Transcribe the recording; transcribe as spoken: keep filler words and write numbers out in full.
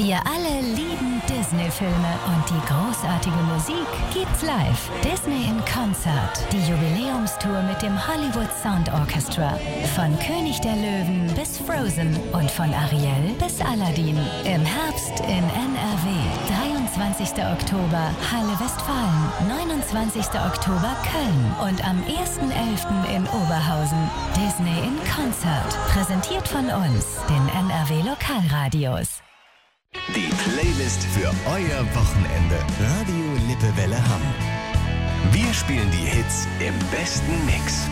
Wir alle lieben Disney-Filme und die großartige Musik gibt's live. Disney in Concert, die Jubiläumstour mit dem Hollywood Sound Orchestra. Von König der Löwen bis Frozen und von Ariel bis Aladdin. Im Herbst in N R W. dreiundzwanzigster Oktober Halle Westfalen, neunundzwanzigster Oktober Köln und am ersten elften in Oberhausen. Disney in Concert, präsentiert von uns, den N R W Lokalradios. Die Playlist für euer Wochenende. Radio Lippewelle Hamm. Wir spielen die Hits im besten Mix.